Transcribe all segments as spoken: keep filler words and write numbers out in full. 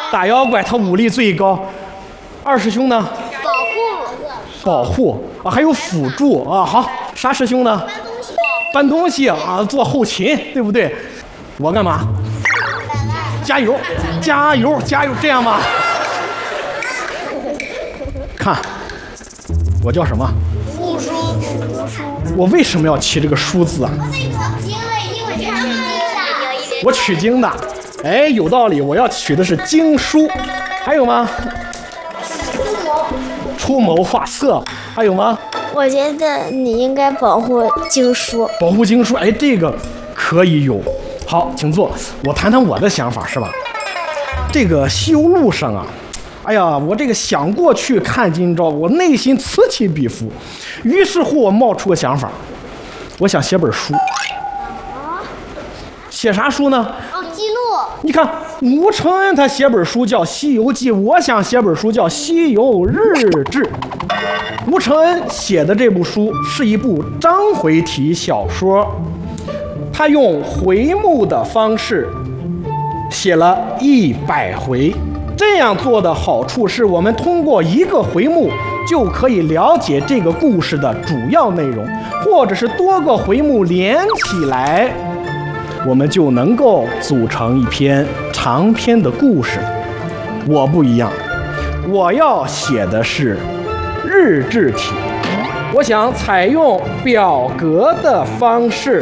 打妖怪他武力最高。二师兄呢？ 保护。 保护啊，还有辅助啊。好，沙师兄呢？ 搬东西。 搬东西啊，做后勤，对不对？我干嘛？加油，加油，加油，这样吗？看，我叫什么？ 护书。 我为什么要起这个书字啊？ 因为因为这样的。 我取经的，哎，有道理，我要取的是经书。还有吗？出谋划策。还有吗？ 我觉得你应该保护经书。 保护经书，哎，这个可以有。好，请坐。我谈谈我的想法，是吧？这个西游路上啊，哎呀，我这个想过去看今朝，我内心此起彼伏。于是乎，我冒出个想法，我想写本书。写啥书呢？ 哦，记录。 你看，吴承恩他写本书叫《西游记》，我想写本书叫《西游日志》。吴承恩写的这部书是一部章回体小说，他用回目的方式写了一百回。这样做的好处是我们通过一个回目就可以了解这个故事的主要内容，或者是多个回目连起来，我们就能够组成一篇长篇的故事。我不一样，我要写的是日志体，我想采用表格的方式，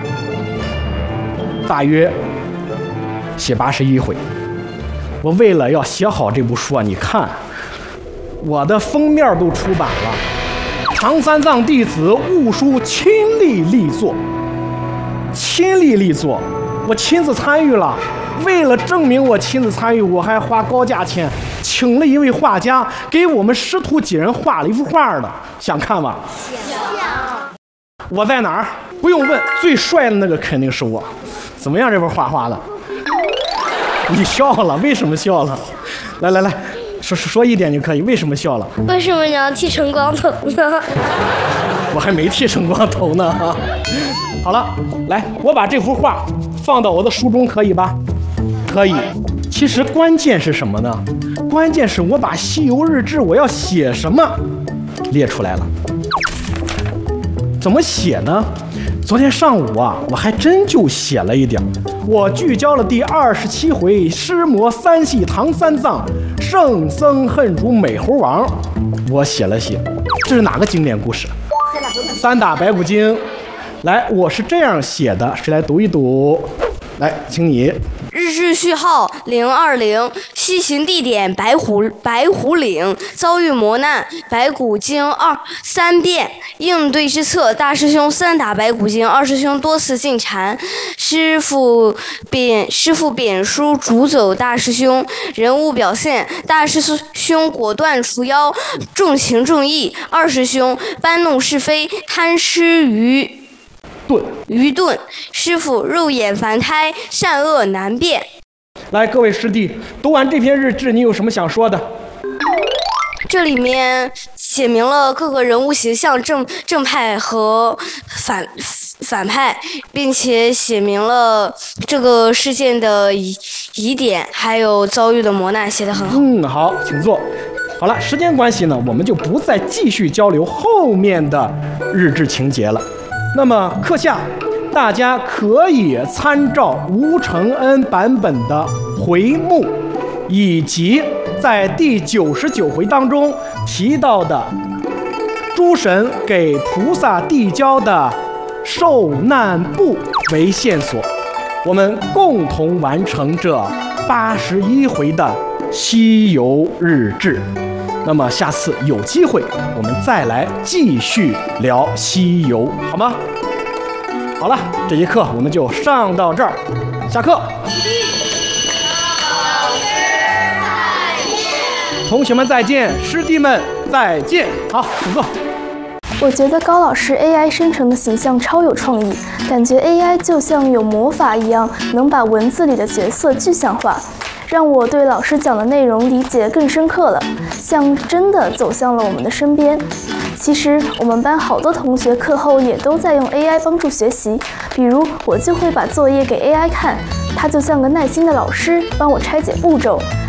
大约写八十一回。我为了要写好这部书啊，你看，我的封面都出版了，唐三藏弟子悟书亲力力作，亲力力作，我亲自参与了。为了证明我亲自参与，我还花高价钱请了一位画家，给我们师徒几人画了一幅画的。想看吗？想。我在哪儿？不用问，最帅的那个肯定是我。怎么样，这幅画画的？你笑了，为什么笑了？来来来，说说一点就可以。为什么笑了？ 为什么你要剃成光头呢？ 我还没剃成光头呢。好了，来，我把这幅画放到我的书中，可以吧？可以。其实关键是什么呢？关键是我把《西游日志》我要写什么列出来了。怎么写呢？昨天上午啊，我还真就写了一点。我聚焦了第二十七回，尸魔三系唐三藏，圣僧恨主美猴王。我写了写，这是哪个经典故事？三打白骨精。来，我是这样写的，谁来读一读？来，请你。 日志序号零二零，西行地点白虎白虎岭，遭遇磨难，白骨精二三变，应对之策，大师兄三打白骨精，二师兄多次进禅，师傅贬师傅贬书逐走大师兄，人物表现，大师兄果断除妖，重情重义，二师兄搬弄是非，贪吃愚钝愚钝，师傅肉眼凡胎，善恶难辨。 来，各位师弟，读完这篇日志，你有什么想说的？ 这里面写明了各个人物形象，正正派和反反派，并且写明了这个事件的疑疑点，还有遭遇的磨难，写得很好。 嗯，好，请坐。好了，时间关系呢，我们就不再继续交流后面的日志情节了。那么课下，大家可以参照吴承恩版本的回目，以及在第九十九回当中提到的诸神给菩萨递交的受难簿为线索，我们共同完成这八十一回的西游日志。那么下次有机会，我们再来继续聊西游，好吗？好了，这节课我们就上到这儿，下课。同学们再见，师弟们再见。好，请坐。 我觉得高老师 A I 生成的形象超有创意，感觉 A I 就像有魔法一样，能把文字里的角色具象化，让我对老师讲的内容理解更深刻了，像真的走向了我们的身边。其实我们班好多同学课后也都在用 A I 帮助学习，比如我就会把作业给 A I 看，它就像个耐心的老师，帮我拆解步骤，